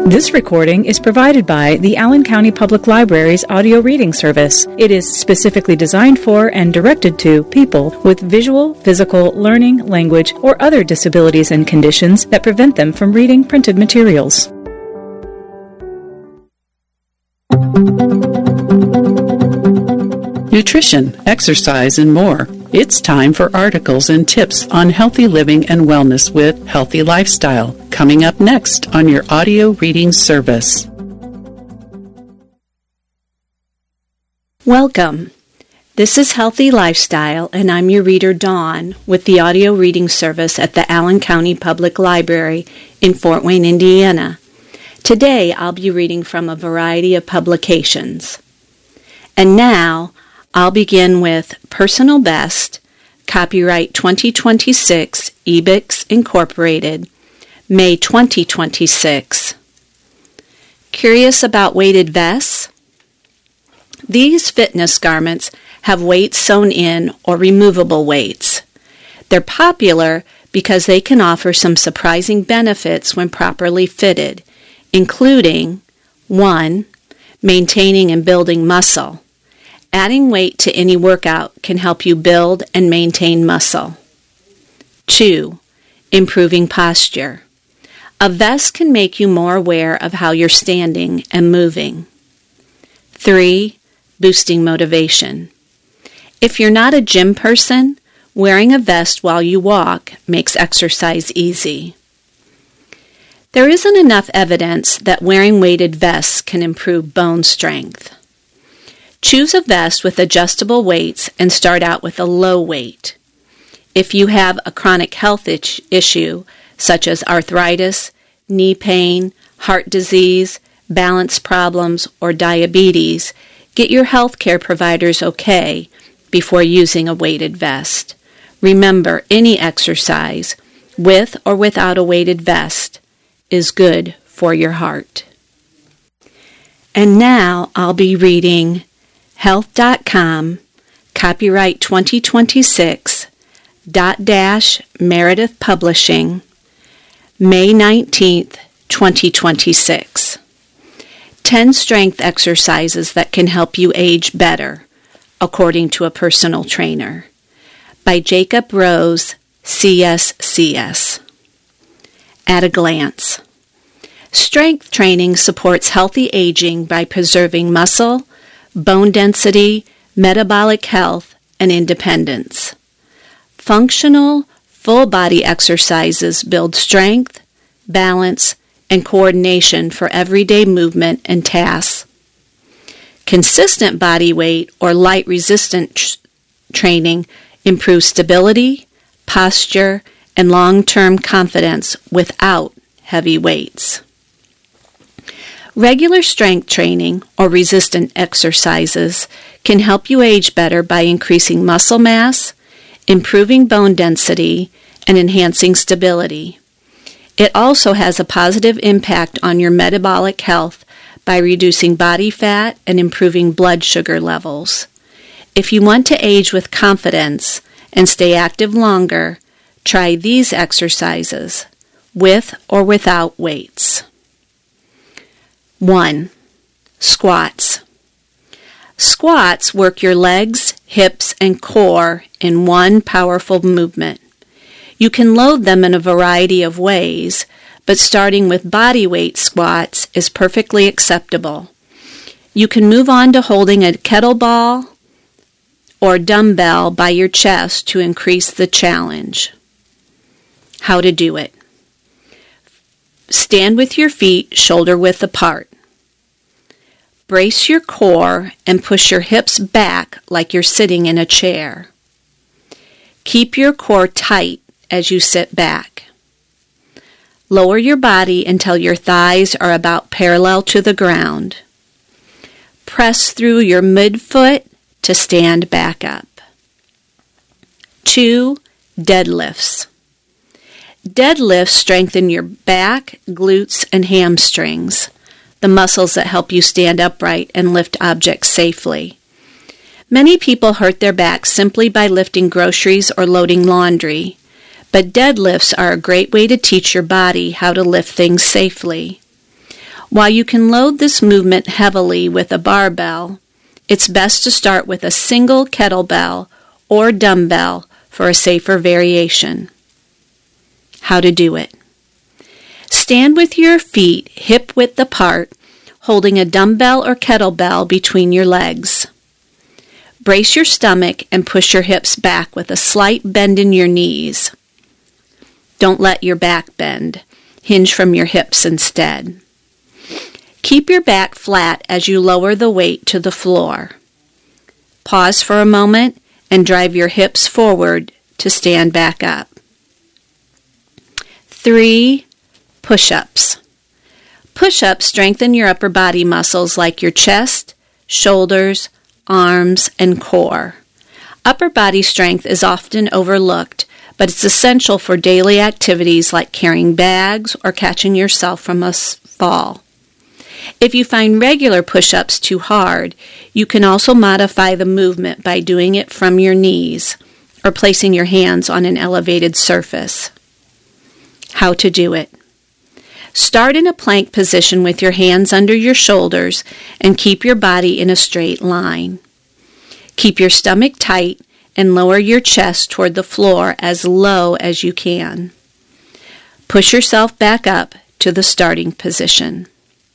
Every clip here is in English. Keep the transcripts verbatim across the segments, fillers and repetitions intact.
This recording is provided by the Allen County Public Library's audio reading service. It is specifically designed for and directed to people with visual, physical, learning, language, or other disabilities and conditions that prevent them from reading printed materials. Nutrition, exercise, and more. It's time for articles and tips on healthy living and wellness with Healthy Lifestyle, coming up next on your audio reading service. Welcome. This is Healthy Lifestyle, and I'm your reader, Dawn, with the audio reading service at the Allen County Public Library in Fort Wayne, Indiana. Today, I'll be reading from a variety of publications. And now, I'll begin with Personal Best, copyright twenty twenty-six, Ebix Incorporated, May twenty twenty-six. Curious about weighted vests? These fitness garments have weights sewn in or removable weights. They're popular because they can offer some surprising benefits when properly fitted, including one. Maintaining and building muscle. Adding weight to any workout can help you build and maintain muscle. two. Improving posture. A vest can make you more aware of how you're standing and moving. three. Boosting motivation. If you're not a gym person, wearing a vest while you walk makes exercise easy. There isn't enough evidence that wearing weighted vests can improve bone strength. Choose a vest with adjustable weights and start out with a low weight. If you have a chronic health itch- issue, such as arthritis, knee pain, heart disease, balance problems, or diabetes, get your health care provider's okay before using a weighted vest. Remember, any exercise, with or without a weighted vest, is good for your heart. And now I'll be reading Health dot com, copyright twenty twenty-six, dot dash Meredith Publishing, May nineteenth, twenty twenty-six. ten strength exercises that can help you age better, according to a personal trainer, by Jacob Rose, C S C S. At a glance. Strength training supports healthy aging by preserving muscle, bone density, metabolic health, and independence. Functional, full-body exercises build strength, balance, and coordination for everyday movement and tasks. Consistent body weight or light resistant tr- training improves stability, posture, and long-term confidence without heavy weights. Regular strength training or resistant exercises can help you age better by increasing muscle mass, improving bone density, and enhancing stability. It also has a positive impact on your metabolic health by reducing body fat and improving blood sugar levels. If you want to age with confidence and stay active longer, try these exercises, with or without weights. one. Squats. Squats work your legs, hips, and core in one powerful movement. You can load them in a variety of ways, but starting with body weight squats is perfectly acceptable. You can move on to holding a kettlebell or dumbbell by your chest to increase the challenge. How to do it. Stand with your feet shoulder width apart. Brace your core and push your hips back like you're sitting in a chair. Keep your core tight as you sit back. Lower your body until your thighs are about parallel to the ground. Press through your midfoot to stand back up. two. Deadlifts. Deadlifts strengthen your back, glutes, and hamstrings, the muscles that help you stand upright and lift objects safely. Many people hurt their backs simply by lifting groceries or loading laundry, but deadlifts are a great way to teach your body how to lift things safely. While you can load this movement heavily with a barbell, it's best to start with a single kettlebell or dumbbell for a safer variation. How to do it. Stand with your feet hip-width apart, holding a dumbbell or kettlebell between your legs. Brace your stomach and push your hips back with a slight bend in your knees. Don't let your back bend. Hinge from your hips instead. Keep your back flat as you lower the weight to the floor. Pause for a moment and drive your hips forward to stand back up. Three, push-ups. Push-ups strengthen your upper body muscles like your chest, shoulders, arms, and core. Upper body strength is often overlooked, but it's essential for daily activities like carrying bags or catching yourself from a fall. If you find regular push-ups too hard, you can also modify the movement by doing it from your knees or placing your hands on an elevated surface. How to do it. Start in a plank position with your hands under your shoulders and keep your body in a straight line. Keep your stomach tight and lower your chest toward the floor as low as you can. Push yourself back up to the starting position.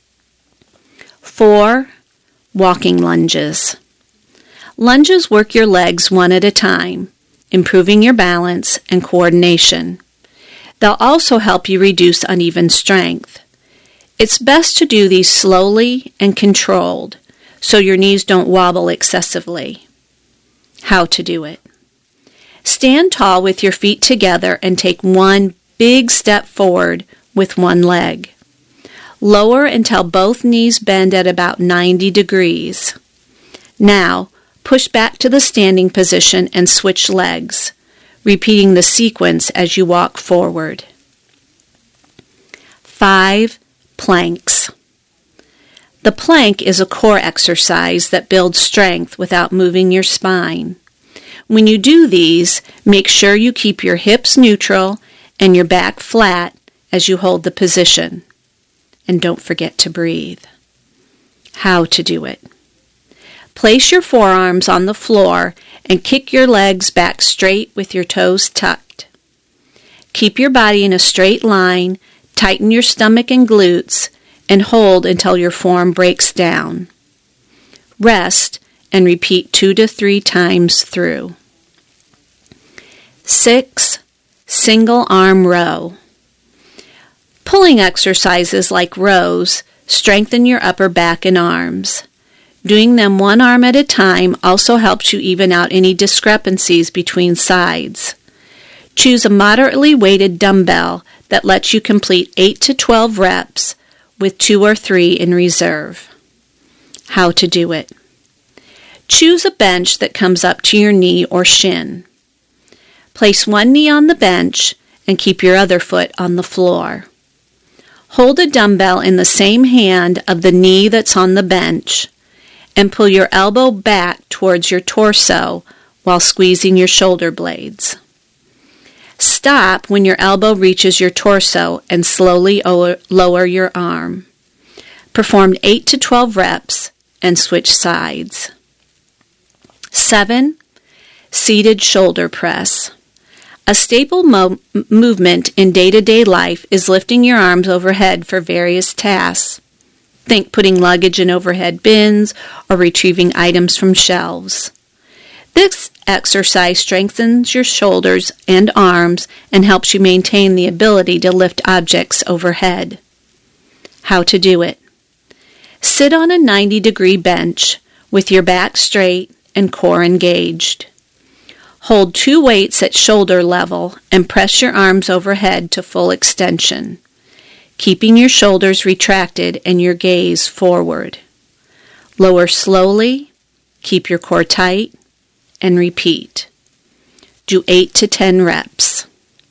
Four, walking lunges. Lunges work your legs one at a time, improving your balance and coordination. They'll also help you reduce uneven strength. It's best to do these slowly and controlled so your knees don't wobble excessively. How to do it. Stand tall with your feet together and take one big step forward with one leg. Lower until both knees bend at about ninety degrees. Now, push back to the standing position and switch legs, repeating the sequence as you walk forward. Five, planks. The plank is a core exercise that builds strength without moving your spine. When you do these, make sure you keep your hips neutral and your back flat as you hold the position. And don't forget to breathe. How to do it. Place your forearms on the floor and kick your legs back straight with your toes tucked. Keep your body in a straight line, tighten your stomach and glutes, and hold until your form breaks down. Rest and repeat two to three times through. Six, single arm row. Pulling exercises like rows strengthen your upper back and arms. Doing them one arm at a time also helps you even out any discrepancies between sides. Choose a moderately weighted dumbbell that lets you complete eight to twelve reps with two or three in reserve. How to do it. Choose a bench that comes up to your knee or shin. Place one knee on the bench and keep your other foot on the floor. Hold a dumbbell in the same hand of the knee that's on the bench and pull your elbow back towards your torso while squeezing your shoulder blades. Stop when your elbow reaches your torso and slowly lower your arm. Perform eight to twelve reps and switch sides. Seven, seated shoulder press. A staple mo- movement in day-to-day life is lifting your arms overhead for various tasks. Think putting luggage in overhead bins or retrieving items from shelves. This exercise strengthens your shoulders and arms and helps you maintain the ability to lift objects overhead. How to do it. Sit on a ninety degree bench with your back straight and core engaged. Hold two weights at shoulder level and press your arms overhead to full extension, keeping your shoulders retracted and your gaze forward. Lower slowly, keep your core tight, and repeat. Do eight to ten reps.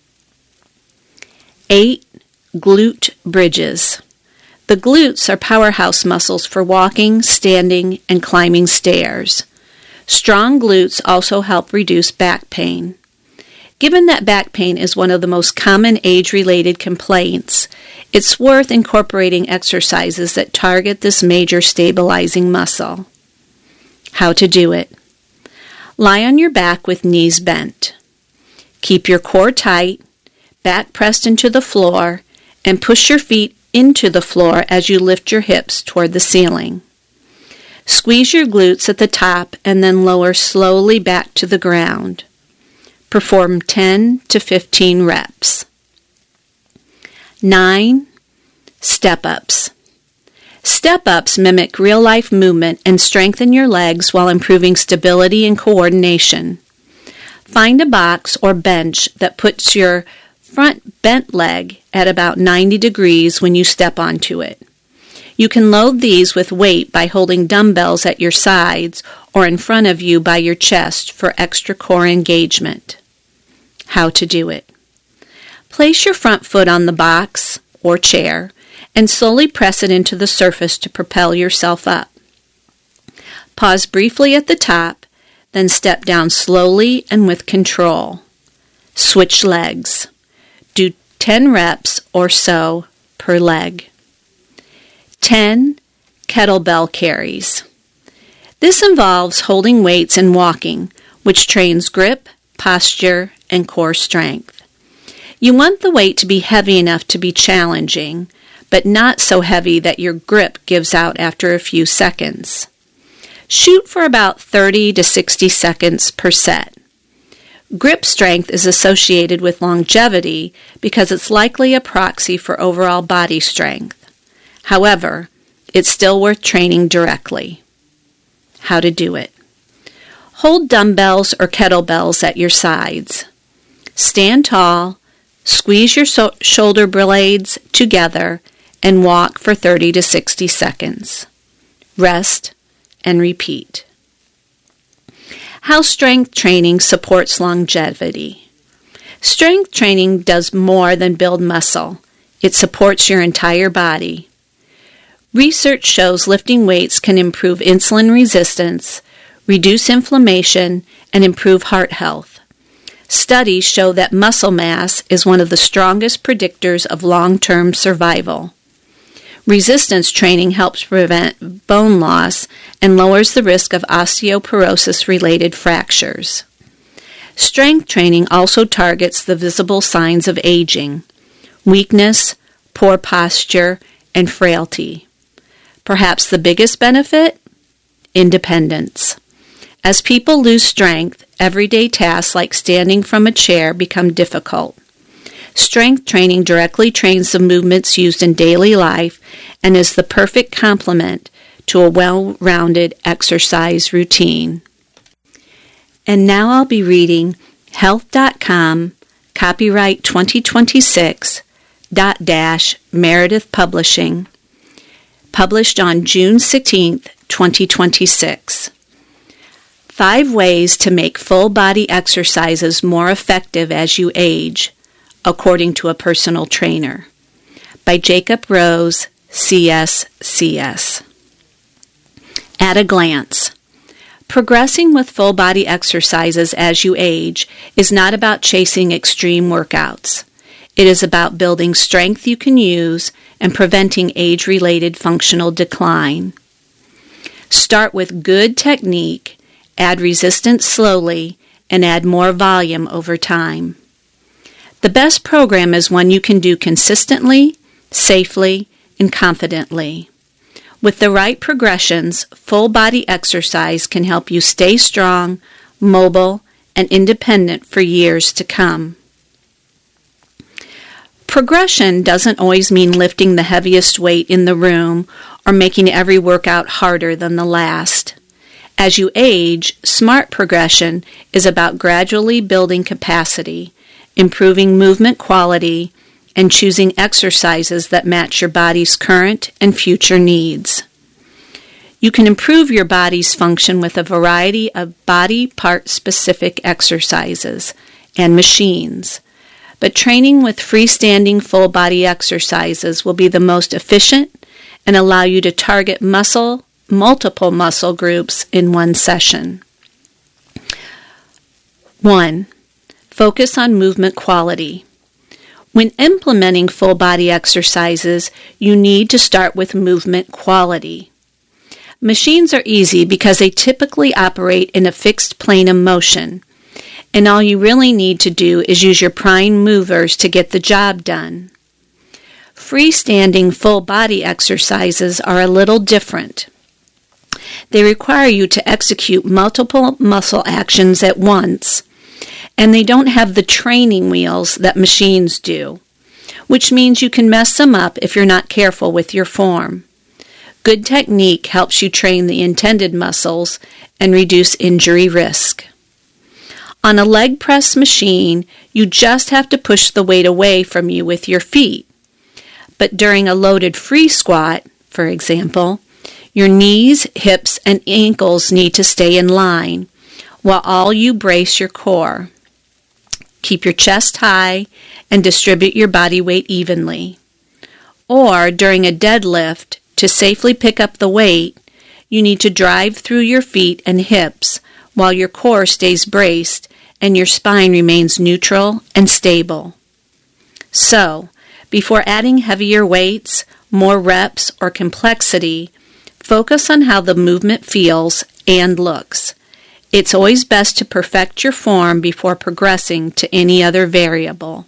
Eight, glute bridges. The glutes are powerhouse muscles for walking, standing, and climbing stairs. Strong glutes also help reduce back pain. Given that back pain is one of the most common age-related complaints, it's worth incorporating exercises that target this major stabilizing muscle. How to do it. Lie on your back with knees bent. Keep your core tight, back pressed into the floor, and push your feet into the floor as you lift your hips toward the ceiling. Squeeze your glutes at the top and then lower slowly back to the ground. Perform ten to fifteen reps. nine. Step-ups. Step-ups mimic real-life movement and strengthen your legs while improving stability and coordination. Find a box or bench that puts your front bent leg at about ninety degrees when you step onto it. You can load these with weight by holding dumbbells at your sides or in front of you by your chest for extra core engagement. How to do it. Place your front foot on the box or chair and slowly press it into the surface to propel yourself up. Pause briefly at the top, then step down slowly and with control. Switch legs. Do ten reps or so per leg. ten. Kettlebell carries. This involves holding weights and walking, which trains grip, posture, and core strength. You want the weight to be heavy enough to be challenging, but not so heavy that your grip gives out after a few seconds. Shoot for about thirty to sixty seconds per set. Grip strength is associated with longevity because it's likely a proxy for overall body strength. However, it's still worth training directly. How to do it. Hold dumbbells or kettlebells at your sides. Stand tall, squeeze your so- shoulder blades together, and walk for thirty to sixty seconds. Rest and repeat. How strength training supports longevity. Strength training does more than build muscle. It supports your entire body. Research shows lifting weights can improve insulin resistance, reduce inflammation, and improve heart health. Studies show that muscle mass is one of the strongest predictors of long-term survival. Resistance training helps prevent bone loss and lowers the risk of osteoporosis-related fractures. Strength training also targets the visible signs of aging, weakness, poor posture, and frailty. Perhaps the biggest benefit? Independence. As people lose strength, everyday tasks like standing from a chair become difficult. Strength training directly trains the movements used in daily life and is the perfect complement to a well-rounded exercise routine. And now I'll be reading health dot com, copyright twenty twenty-six, dot dash Meredith Publishing, published on June sixteenth, twenty twenty-six. Five ways to make full-body exercises more effective as you age, according to a personal trainer, by Jacob Rose, C S C S. At a glance, progressing with full-body exercises as you age is not about chasing extreme workouts. It is about building strength you can use and preventing age-related functional decline. Start with good technique, add resistance slowly, and add more volume over time. The best program is one you can do consistently, safely, and confidently. With the right progressions, full-body exercise can help you stay strong, mobile, and independent for years to come. Progression doesn't always mean lifting the heaviest weight in the room or making every workout harder than the last. As you age, smart progression is about gradually building capacity, improving movement quality, and choosing exercises that match your body's current and future needs. You can improve your body's function with a variety of body part-specific exercises and machines, but training with freestanding full-body exercises will be the most efficient and allow you to target muscle, multiple muscle groups in one session. one. Focus on movement quality. When implementing full body exercises, you need to start with movement quality. Machines are easy because they typically operate in a fixed plane of motion, and all you really need to do is use your prime movers to get the job done. Freestanding full body exercises are a little different. They require you to execute multiple muscle actions at once, and they don't have the training wheels that machines do, which means you can mess them up if you're not careful with your form. Good technique helps you train the intended muscles and reduce injury risk. On a leg press machine, you just have to push the weight away from you with your feet. But during a loaded free squat, for example, your knees, hips, and ankles need to stay in line, while all you brace your core. Keep your chest high and distribute your body weight evenly. Or during a deadlift, to safely pick up the weight, you need to drive through your feet and hips while your core stays braced and your spine remains neutral and stable. So, before adding heavier weights, more reps, or complexity, focus on how the movement feels and looks. It's always best to perfect your form before progressing to any other variable.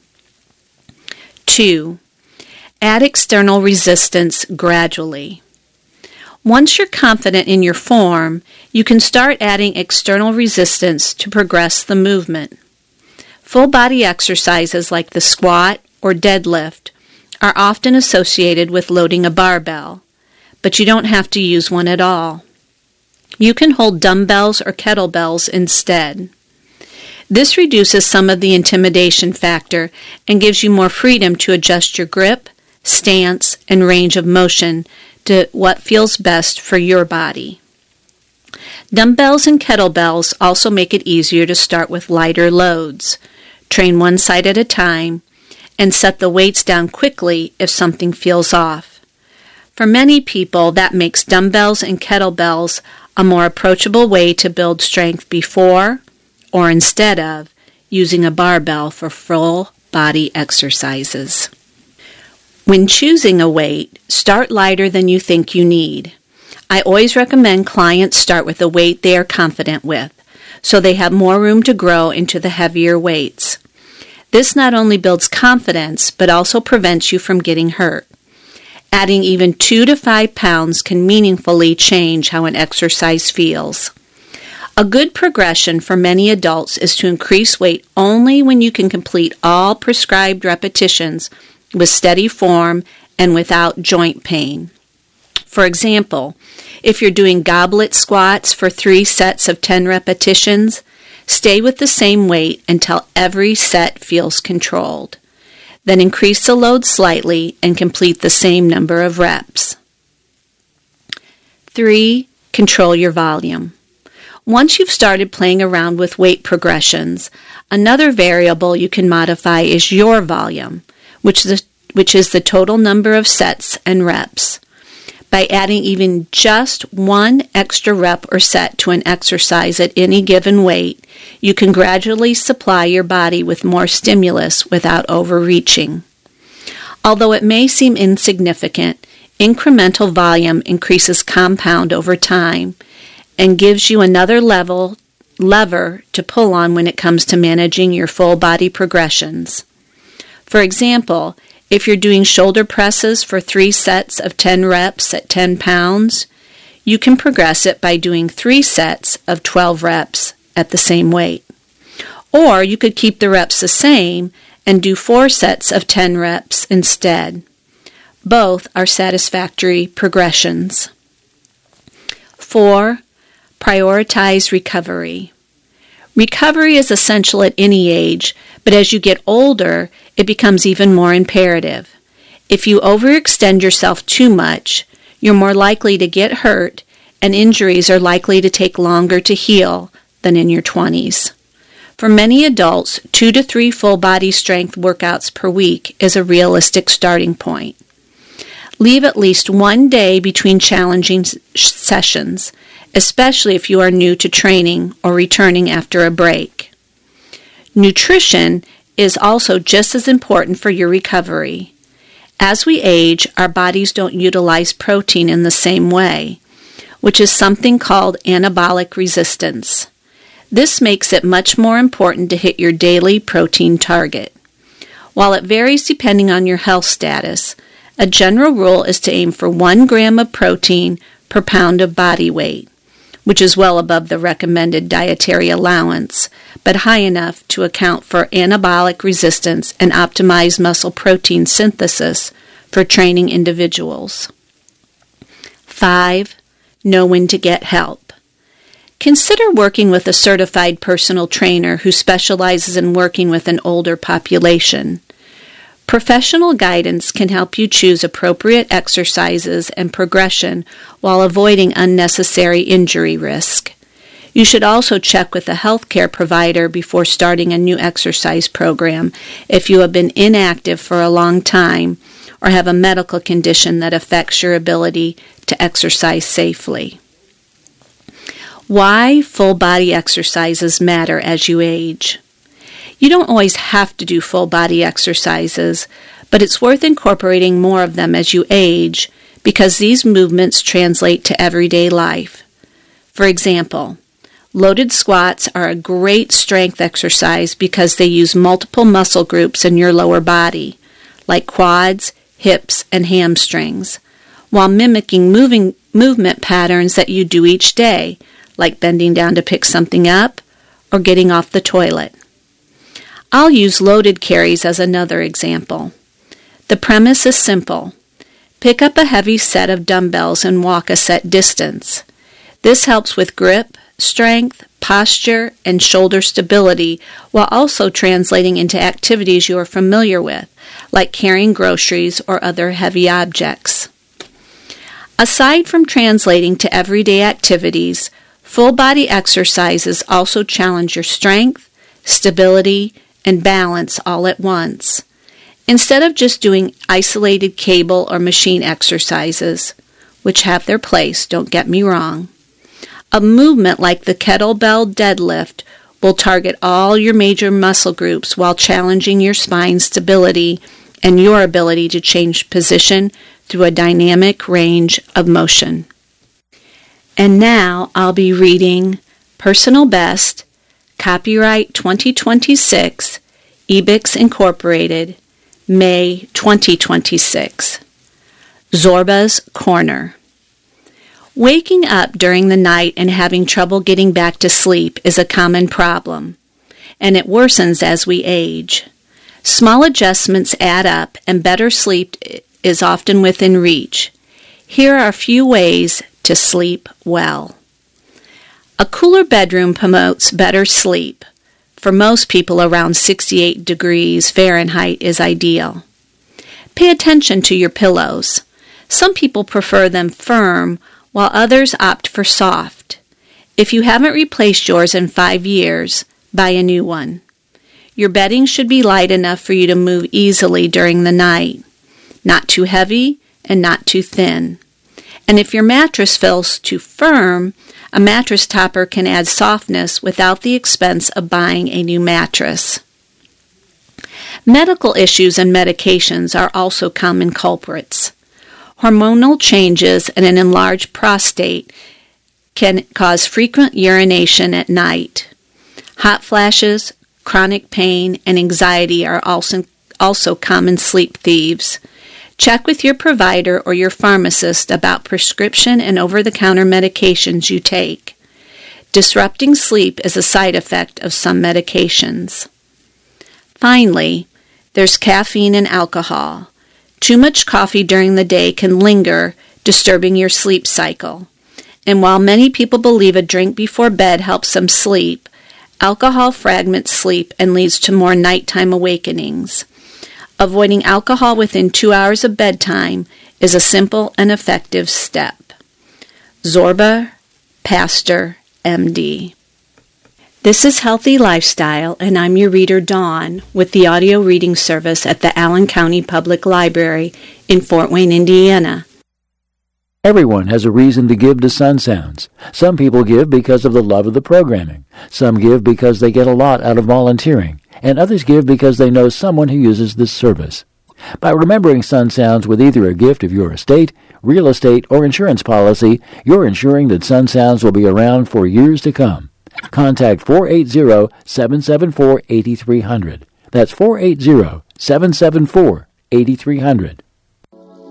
two. Add external resistance gradually. Once you're confident in your form, you can start adding external resistance to progress the movement. Full body exercises like the squat or deadlift are often associated with loading a barbell, but you don't have to use one at all. You can hold dumbbells or kettlebells instead. This reduces some of the intimidation factor and gives you more freedom to adjust your grip, stance, and range of motion to what feels best for your body. Dumbbells and kettlebells also make it easier to start with lighter loads. Train one side at a time, and set the weights down quickly if something feels off. For many people, that makes dumbbells and kettlebells a more approachable way to build strength before, or instead of, using a barbell for full body exercises. When choosing a weight, start lighter than you think you need. I always recommend clients start with a weight they are confident with, so they have more room to grow into the heavier weights. This not only builds confidence, but also prevents you from getting hurt. Adding even two to five pounds can meaningfully change how an exercise feels. A good progression for many adults is to increase weight only when you can complete all prescribed repetitions with steady form and without joint pain. For example, if you're doing goblet squats for three sets of ten repetitions, stay with the same weight until every set feels controlled. Then increase the load slightly and complete the same number of reps. three. Control your volume. Once you've started playing around with weight progressions, another variable you can modify is your volume, which is the, which is the total number of sets and reps. By adding even just one extra rep or set to an exercise at any given weight, you can gradually supply your body with more stimulus without overreaching. Although it may seem insignificant, incremental volume increases compound over time and gives you another level lever to pull on when it comes to managing your full body progressions. For example, if you're doing shoulder presses for three sets of ten reps at ten pounds, you can progress it by doing three sets of twelve reps at the same weight. Or you could keep the reps the same and do four sets of ten reps instead. Both are satisfactory progressions. four. Prioritize recovery. Recovery is essential at any age, but as you get older, it becomes even more imperative. If you overextend yourself too much, you're more likely to get hurt, and injuries are likely to take longer to heal than in your twenties. For many adults, two to three full body strength workouts per week is a realistic starting point. Leave at least one day between challenging sessions, especially if you are new to training or returning after a break. Nutrition is also just as important for your recovery. As we age, our bodies don't utilize protein in the same way, which is something called anabolic resistance. This makes it much more important to hit your daily protein target. While it varies depending on your health status, a general rule is to aim for one gram of protein per pound of body weight, which is well above the recommended dietary allowance, but high enough to account for anabolic resistance and optimize muscle protein synthesis for training individuals. Five, know when to get help. Consider working with a certified personal trainer who specializes in working with an older population. Professional guidance can help you choose appropriate exercises and progression while avoiding unnecessary injury risk. You should also check with a healthcare provider before starting a new exercise program if you have been inactive for a long time or have a medical condition that affects your ability to exercise safely. Why full body exercises matter as you age. You don't always have to do full body exercises, but it's worth incorporating more of them as you age because these movements translate to everyday life. For example, loaded squats are a great strength exercise because they use multiple muscle groups in your lower body, like quads, hips, and hamstrings, while mimicking moving movement patterns that you do each day, like bending down to pick something up or getting off the toilet. I'll use loaded carries as another example. The premise is simple. Pick up a heavy set of dumbbells and walk a set distance. This helps with grip, strength, posture, and shoulder stability while also translating into activities you are familiar with, like carrying groceries or other heavy objects. Aside from translating to everyday activities, full body exercises also challenge your strength, stability, and balance all at once. Instead of just doing isolated cable or machine exercises, which have their place, don't get me wrong, a movement like the kettlebell deadlift will target all your major muscle groups while challenging your spine stability and your ability to change position through a dynamic range of motion. And now I'll be reading Personal Best, Copyright twenty twenty-six, Ebix Incorporated, May twenty twenty-six. Zorba's Corner. Waking up during the night and having trouble getting back to sleep is a common problem, and it worsens as we age. Small adjustments add up, and better sleep is often within reach. Here are a few ways to sleep well. A cooler bedroom promotes better sleep. For most people, around sixty-eight degrees Fahrenheit is ideal. Pay attention to your pillows. Some people prefer them firm, while others opt for soft. If you haven't replaced yours in five years, buy a new one. Your bedding should be light enough for you to move easily during the night, not too heavy and not too thin. And if your mattress feels too firm, a mattress topper can add softness without the expense of buying a new mattress. Medical issues and medications are also common culprits. Hormonal changes and an enlarged prostate can cause frequent urination at night. Hot flashes, chronic pain, and anxiety are also, also common sleep thieves. Check with your provider or your pharmacist about prescription and over-the-counter medications you take. Disrupting sleep is a side effect of some medications. Finally, there's caffeine and alcohol. Too much coffee during the day can linger, disturbing your sleep cycle. And while many people believe a drink before bed helps them sleep, alcohol fragments sleep and leads to more nighttime awakenings. Avoiding alcohol within two hours of bedtime is a simple and effective step. Zorba, Pastor, M D. This is Healthy Lifestyle, and I'm your reader, Dawn, with the audio reading service at the Allen County Public Library in Fort Wayne, Indiana. Everyone has a reason to give to Sun Sounds. Some people give because of the love of the programming. Some give because they get a lot out of volunteering. and others give because they know someone who uses this service. By remembering Sun Sounds with either a gift of your estate, real estate, or insurance policy, you're ensuring that Sun Sounds will be around for years to come. Contact four eight zero, seven seven four, eight three zero zero. That's four eight zero, seven seven four, eight three zero zero.